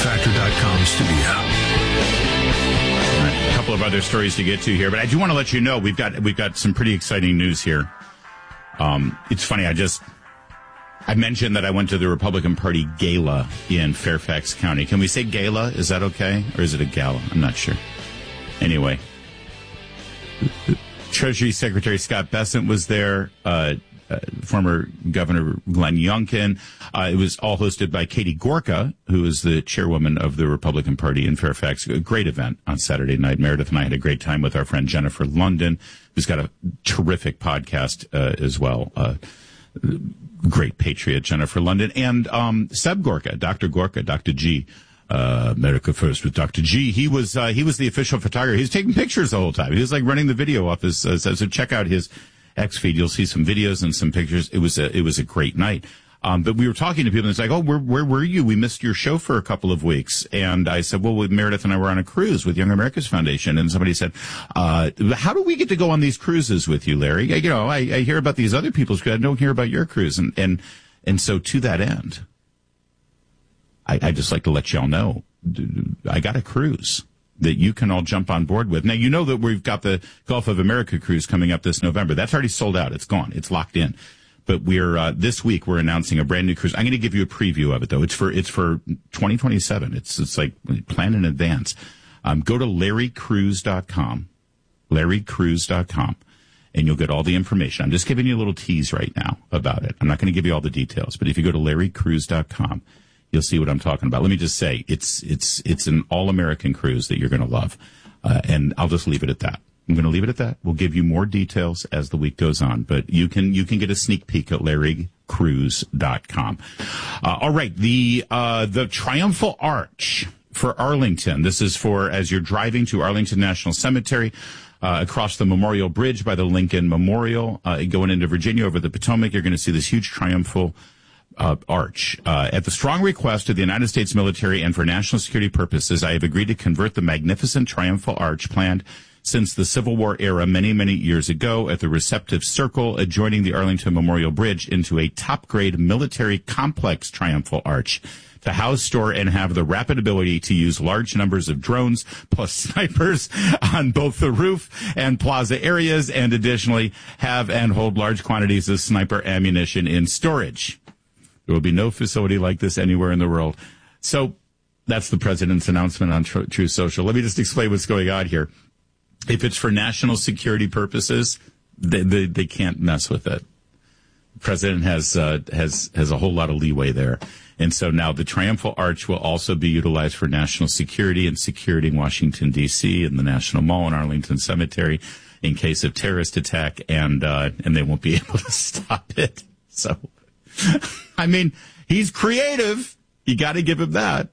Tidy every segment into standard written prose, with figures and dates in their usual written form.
WeatherFactor.com studio. All right, a couple of other stories to get to here, but I do want to let you know we've got some pretty exciting news here. It's funny, I mentioned that I went to the Republican Party gala in Fairfax County. Can we say gala? Is that okay? Or is it a gala? I'm not sure. Anyway, Treasury Secretary Scott Bessent was there, former Governor Glenn Youngkin. It was all hosted by Katie Gorka, who is the chairwoman of the Republican Party in Fairfax. A great event on Saturday night. Meredith and I had a great time with our friend Jennifer London, who's got a terrific podcast as well. Great patriot, Jennifer London, and Seb Gorka, Dr. G. America First with Dr. G. He was the official photographer. He was taking pictures the whole time. He was like running the video off his. So check out his X feed. You'll see some videos and some pictures. It was a great night. But we were talking to people, and it's like, oh, where were you? We missed your show for a couple of weeks. And I said, well, Meredith and I were on a cruise with Young America's Foundation. And somebody said, how do we get to go on these cruises with you, Larry? You know, I hear about these other people's cruise. I don't hear about your cruise. And so to that end, I just like to let y'all know, I got a cruise that you can all jump on board with. Now, you know that we've got the Gulf of America cruise coming up this November. That's already sold out. It's gone. It's locked in. But this week we're announcing a brand new cruise. I'm going to give you a preview of it, though. It's for 2027. It's like plan in advance. Go to LarryCruise.com, and you'll get all the information. I'm just giving you a little tease right now about it. I'm not going to give you all the details, but if you go to LarryCruise.com, you'll see what I'm talking about. Let me just say, it's an all-American cruise that you're going to love, and I'll just leave it at that. I'm going to leave it at that. We'll give you more details as the week goes on, but you can get a sneak peek at LarryCruise.com. All right, the Triumphal Arch for Arlington. This is for as you're driving to Arlington National Cemetery, across the Memorial Bridge by the Lincoln Memorial, going into Virginia over the Potomac. You're going to see this huge triumphal arch. At the strong request of the United States military and for national security purposes, I have agreed to convert the magnificent triumphal arch planned since the Civil War era many, many years ago at the Receptive Circle adjoining the Arlington Memorial Bridge into a top-grade military complex triumphal arch to house, store, and have the rapid ability to use large numbers of drones plus snipers on both the roof and plaza areas, and additionally have and hold large quantities of sniper ammunition in storage. There will be no facility like this anywhere in the world. So that's the president's announcement on True Social. Let me just explain what's going on here. If it's for national security purposes, they can't mess with it. The president has a whole lot of leeway there. And so now the Triumphal Arch will also be utilized for national security and securing Washington, D.C. and the National Mall and Arlington Cemetery in case of terrorist attack, and they won't be able to stop it. So, I mean, he's creative. You got to give him that.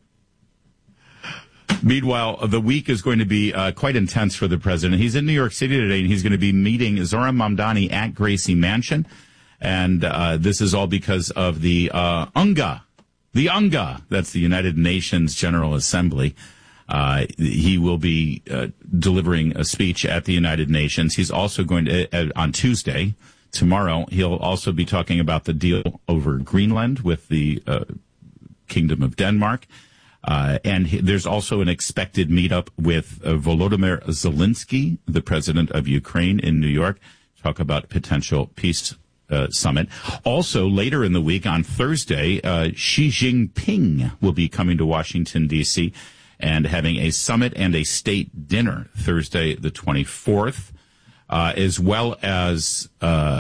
Meanwhile, the week is going to be quite intense for the president. He's in New York City today, and he's going to be meeting Zohran Mamdani at Gracie Mansion. And this is all because of the UNGA. The UNGA, that's the United Nations General Assembly. He will be delivering a speech at the United Nations. He's also going to, on Tuesday, tomorrow, he'll also be talking about the deal over Greenland with the Kingdom of Denmark. And there's also an expected meetup with Volodymyr Zelensky, the president of Ukraine, in New York, talk about potential peace summit. Also, later in the week, on Thursday, Xi Jinping will be coming to Washington, D.C., and having a summit and a state dinner Thursday, the 24th, as well as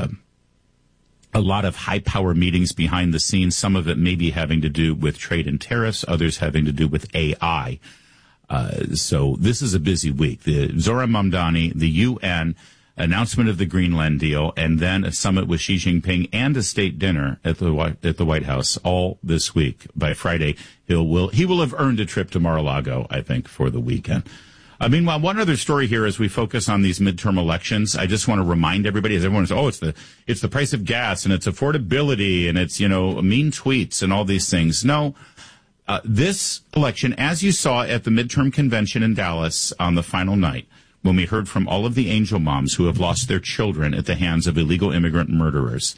a lot of high-power meetings behind the scenes, some of it maybe having to do with trade and tariffs, others having to do with AI. So this is a busy week. The Zohran Mamdani, the UN, announcement of the Greenland deal, and then a summit with Xi Jinping and a state dinner at the White House all this week. By Friday, he will have earned a trip to Mar-a-Lago, I think, for the weekend. Meanwhile, one other story here as we focus on these midterm elections, I just want to remind everybody, as everyone says, it's the price of gas and it's affordability and it's, mean tweets and all these things. No, this election, as you saw at the midterm convention in Dallas on the final night, when we heard from all of the angel moms who have lost their children at the hands of illegal immigrant murderers,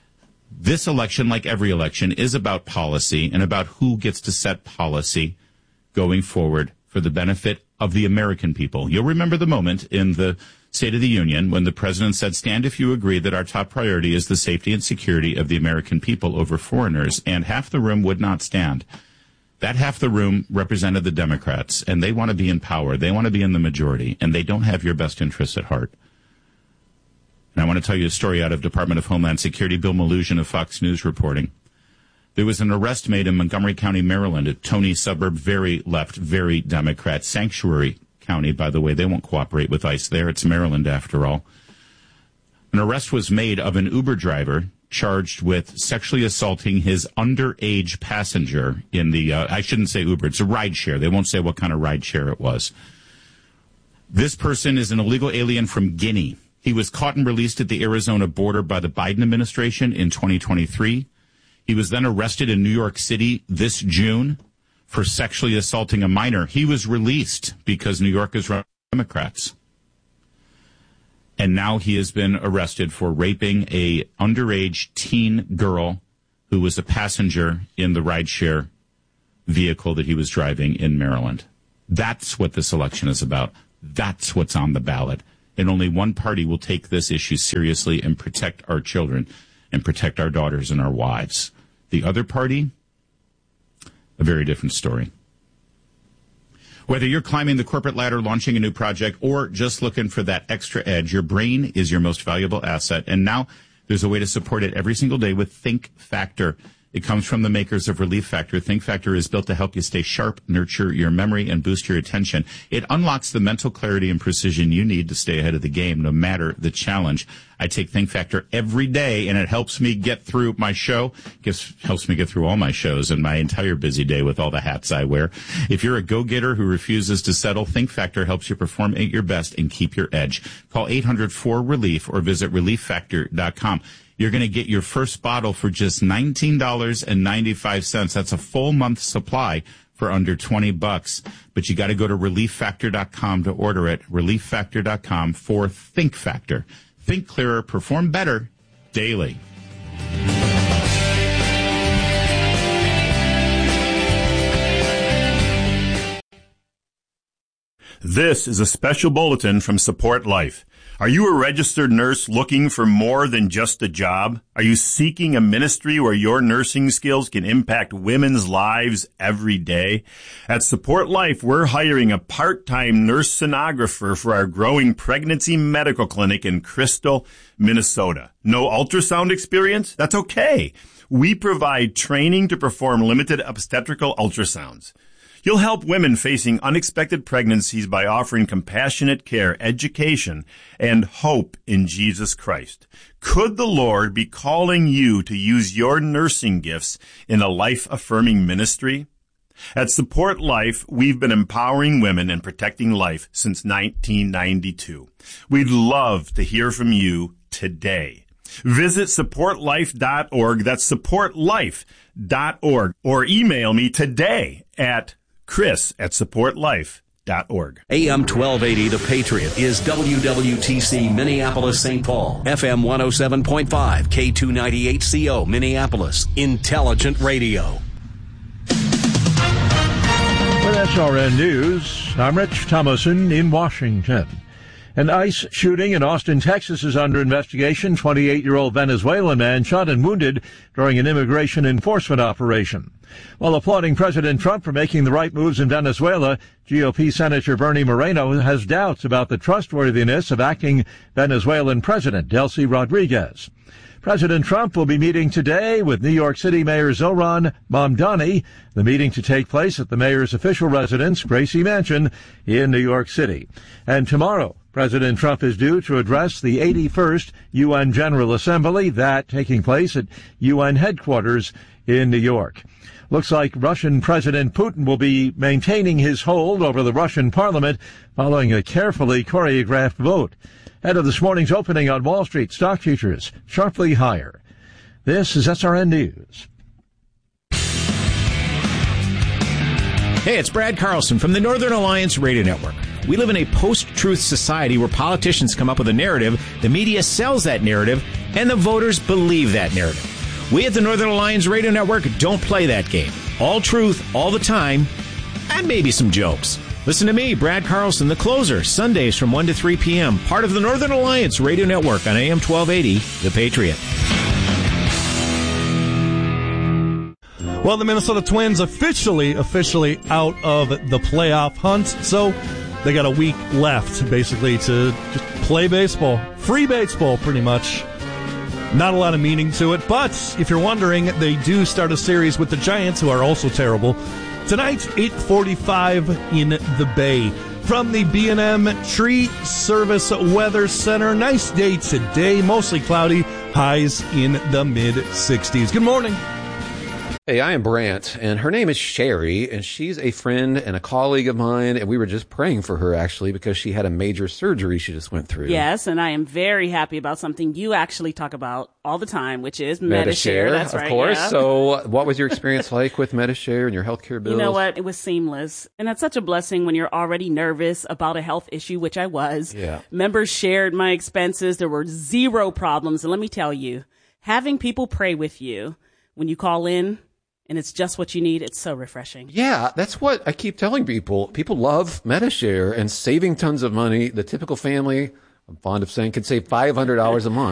this election, like every election, is about policy and about who gets to set policy going forward for the benefit of the American people. You'll remember the moment in the State of the Union when the president said, stand if you agree that our top priority is the safety and security of the American people over foreigners, and half the room would not stand. That half the room represented the Democrats, and they want to be in power. They want to be in the majority, and they don't have your best interests at heart. And I want to tell you a story out of Department of Homeland Security. Bill Malugin of Fox News reporting. There was an arrest made in Montgomery County, Maryland, a Tony suburb, very left, very Democrat. Sanctuary County, by the way. They won't cooperate with ICE there. It's Maryland, after all. An arrest was made of an Uber driver charged with sexually assaulting his underage passenger in the, I shouldn't say Uber, it's a ride share. They won't say what kind of ride share it was. This person is an illegal alien from Guinea. He was caught and released at the Arizona border by the Biden administration in 2023. He was then arrested in New York City this June for sexually assaulting a minor. He was released because New York is run by Democrats. And now he has been arrested for raping a underage teen girl who was a passenger in the rideshare vehicle that he was driving in Maryland. That's what this election is about. That's what's on the ballot. And only one party will take this issue seriously and protect our children and protect our daughters and our wives. The other party, a very different story. Whether you're climbing the corporate ladder, launching a new project, or just looking for that extra edge, your brain is your most valuable asset. And now there's a way to support it every single day with Think Factor. It comes from the makers of Relief Factor. Think Factor is built to help you stay sharp, nurture your memory, and boost your attention. It unlocks the mental clarity and precision you need to stay ahead of the game, no matter the challenge. I take Think Factor every day, and it helps me get through my show. Helps me get through all my shows and my entire busy day with all the hats I wear. If you're a go-getter who refuses to settle, Think Factor helps you perform at your best and keep your edge. Call 800-4RELIEF or visit ReliefFactor.com. You're going to get your first bottle for just $19.95. That's a full month supply for under $20. But you got to go to ReliefFactor.com to order it. ReliefFactor.com for Think Factor. Think clearer, perform better daily. This is a special bulletin from Support Life. Are you a registered nurse looking for more than just a job? Are you seeking a ministry where your nursing skills can impact women's lives every day? At Support Life, we're hiring a part-time nurse sonographer for our growing pregnancy medical clinic in Crystal, Minnesota. No ultrasound experience? That's okay. We provide training to perform limited obstetrical ultrasounds. You'll help women facing unexpected pregnancies by offering compassionate care, education, and hope in Jesus Christ. Could the Lord be calling you to use your nursing gifts in a life-affirming ministry? At Support Life, we've been empowering women and protecting life since 1992. We'd love to hear from you today. Visit supportlife.org. That's supportlife.org. Or email me today at Chris@supportlife.org. AM 1280, The Patriot, is WWTC Minneapolis, St. Paul. FM 107.5, K298CO, Minneapolis. Intelligent Radio. With SRN News, I'm Rich Thomason in Washington. An ICE shooting in Austin, Texas is under investigation. 28-year-old Venezuelan man shot and wounded during an immigration enforcement operation. While applauding President Trump for making the right moves in Venezuela, GOP Senator Bernie Moreno has doubts about the trustworthiness of acting Venezuelan President Delcy Rodriguez. President Trump will be meeting today with New York City Mayor Zohran Mamdani, the meeting to take place at the mayor's official residence, Gracie Mansion, in New York City. And tomorrow, President Trump is due to address the 81st UN General Assembly, that taking place at UN headquarters in New York. Looks like Russian President Putin will be maintaining his hold over the Russian parliament following a carefully choreographed vote. Ahead of this morning's opening on Wall Street, stock futures sharply higher. This is SRN News. Hey, it's Brad Carlson from the Northern Alliance Radio Network. We live in a post-truth society where politicians come up with a narrative, the media sells that narrative, and the voters believe that narrative. We at the Northern Alliance Radio Network don't play that game. All truth, all the time, and maybe some jokes. Listen to me, Brad Carlson, the closer, Sundays from 1 to 3 p.m., part of the Northern Alliance Radio Network on AM 1280, The Patriot. Well, the Minnesota Twins officially out of the playoff hunt, so they got a week left, basically, to just play baseball. Free baseball, pretty much. Not a lot of meaning to it, but if you're wondering, they do start a series with the Giants, who are also terrible. Tonight, 8:45 in the Bay. From the B&M Tree Service Weather Center, nice day today, mostly cloudy, highs in the mid-60s. Good morning. Hey, I am Brant, and her name is Sherry, and she's a friend and a colleague of mine, and we were just praying for her, actually, because she had a major surgery she just went through. Yes, and I am very happy about something you actually talk about all the time, which is Medi-Share. That's right, of course. Yeah. So what was your experience like with Medi-Share and your healthcare bills? You know what? It was seamless. And that's such a blessing when you're already nervous about a health issue, which I was. Yeah. Members shared my expenses. There were zero problems. And let me tell you, having people pray with you when you call in, and it's just what you need, it's so refreshing. Yeah, that's what I keep telling people. People love Medi-Share and saving tons of money. The typical family, I'm fond of saying, could save $500 a month.